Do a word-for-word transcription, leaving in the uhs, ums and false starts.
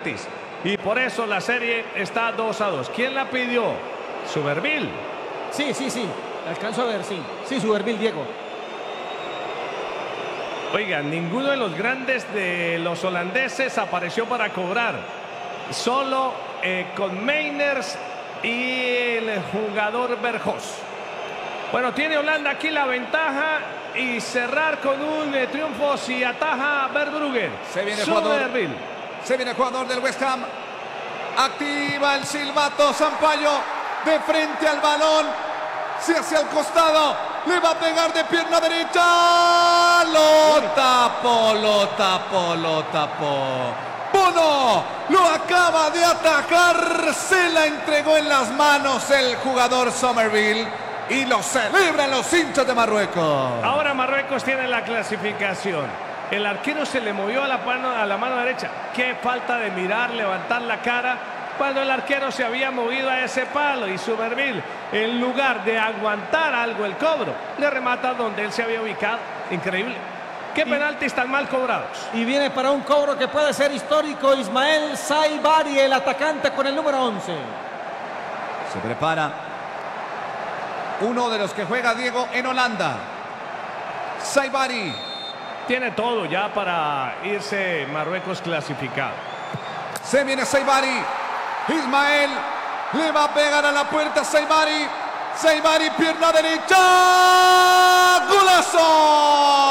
penaltis. Y por eso la serie está dos a dos. ¿Quién la pidió? Suberville. Sí, sí, sí. Alcanzo a ver, sí. Sí, Suberville, Diego. Oigan, ninguno de los grandes de los holandeses apareció para cobrar. Solo eh, con Meiners y el jugador Berjos. Bueno, tiene Holanda aquí la ventaja y cerrar con un eh, triunfo si ataja Verbruggen. Se viene el jugador. Suberville. Se viene el jugador del West Ham. Activa el silbato Sampaio. De frente al balón. Se hace al costado. Le va a pegar de pierna derecha. Lo tapó, lo tapó, lo tapó. Bono lo acaba de atacar. Se la entregó en las manos el jugador Summerville. Y lo celebran los hinchas de Marruecos. Ahora Marruecos tiene la clasificación. El arquero se le movió a la mano, a la mano derecha. Qué falta de mirar, levantar la cara cuando el arquero se había movido a ese palo. Y Suberville, en lugar de aguantar algo el cobro, le remata donde él se había ubicado. Increíble. Qué penaltis tan mal cobrados. Y viene para un cobro que puede ser histórico. Ismael Saibari, el atacante con el número once. Se prepara uno de los que juega Diego en Holanda. Saibari. Tiene todo ya para irse Marruecos clasificado. Se viene Saibari. Ismael le va a pegar a la puerta Saibari. Saibari, pierna derecha. ¡Golazo!